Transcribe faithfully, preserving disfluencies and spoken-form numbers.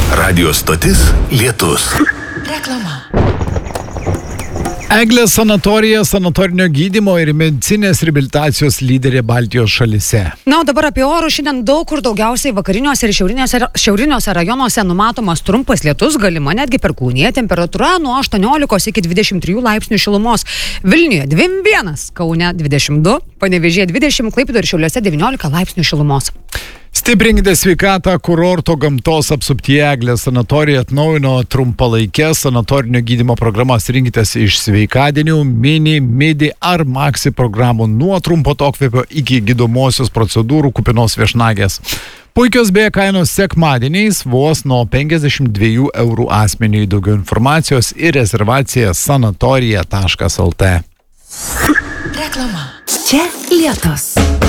Radio stotis Lietus. Reklama. Eglės sanatorija, sanatorinio gydymo ir medicinės reabilitacijos lyderė Baltijos šalyse. Na, o dabar apie orus. Šiandien daug kur daugiausiai vakariniuose ir šiauriniuose, šiauriniuose rajonuose numatomas trumpas lietus, galima netgi perkūnija, temperatūra nuo aštuoniolikos iki dvidešimt trijų laipsnių šilumos. Vilniuje dvidešimt vienas, Kaune dvidešimt du, Panevėžyje dvidešimt, Klaipėdoje ir Šiauliuose devyniolika laipsnių šilumos. Stiprinkite sveikatą kurorto gamtos apsuptyje. Eglės sanatorija atnaujino trumpalaikės sanatorinio gydymo programas. Rinkitės iš sveikadienių, mini, midi ar maxi programų nuo trumpo atokvėpio iki gydomosios procedūrų kupinos viešnagės. Puikios beje kainos sekmadieniais vos nuo penkiasdešimt dviejų eurų asmeniui. Daugiau informacijos ir rezervacija sanatorija taškas lt. Reklama. Čia Lietus.